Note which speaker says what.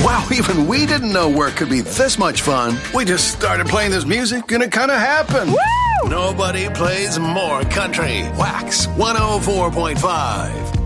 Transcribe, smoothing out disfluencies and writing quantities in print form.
Speaker 1: Wow, even we didn't know work could be this much fun. We just started playing this music and it kind of happened.
Speaker 2: Woo!
Speaker 1: Nobody plays more country. Wax 104.5.